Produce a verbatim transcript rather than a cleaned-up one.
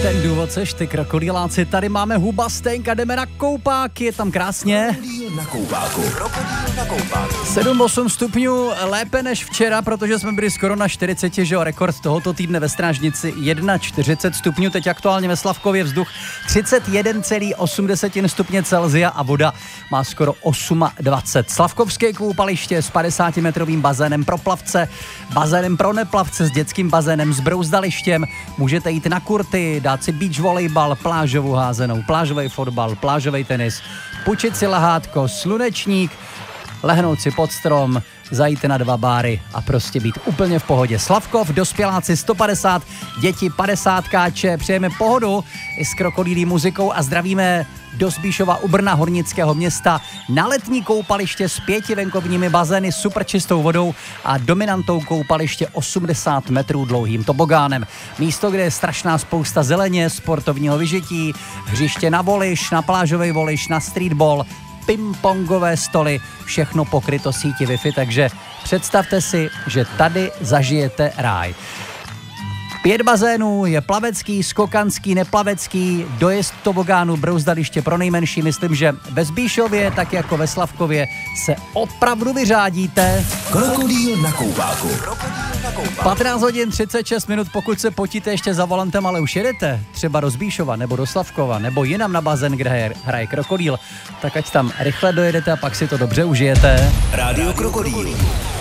ten důvod seš ty, krokodýláci. Tady máme Huba Stejnka, jdeme na koupák, je tam krásně. Krokodýl na koupáku. Krokodýl na koupáku. sedm osm stupňů, lépe než včera, protože jsme byli skoro na čtyřicet, že jo, rekord tohoto týdne ve Strážnici čtyřicet jedna stupňů, teď aktuálně ve Slavkově vzduch třicet jedna celá osm stupně Celsia a voda má skoro dvacet osm. Slavkovské koupaliště s padesátimetrovým bazénem pro plavce, bazénem pro neplavce, s dětským bazénem, s brouzdalištěm, můžete jít na kurty, dát si beach volejbal, plážovou házenou, plážový fotbal, plážový tenis, půjčit si lahátko, slunečník, lehnout si pod strom, zajít na dva báry a prostě být úplně v pohodě. Slavkov, dospěláci sto padesát, děti padesát káče, přejeme pohodu i s krokodýlí muzikou a zdravíme do Zbíšova u Brna, hornického města, na letní koupaliště s pěti venkovními bazény, super čistou vodou a dominantou koupaliště osmdesát metrů dlouhým tobogánem. Místo, kde je strašná spousta zeleně, sportovního vyžití, hřiště na voliš, na plážový voliš, na streetball, ping-pongové stoly, všechno pokryto sítí Wi-Fi, takže představte si, že tady zažijete ráj. Pět bazénů, je plavecký, skokanský, neplavecký, dojezd tobogánu, brouzdaliště pro nejmenší. Myslím, že ve Zbíšově, tak jako ve Slavkově, se opravdu vyřádíte. Krokodýl na koupáku. Krokodýl na koupáku. patnáct hodin třicet šest minut, pokud se potíte ještě za volantem, ale už jedete, třeba do Zbíšova, nebo do Slavkova, nebo jinam na bazén, kde hraje, hraje Krokodýl, tak ať tam rychle dojedete a pak si to dobře užijete. Rádio Krokodýl.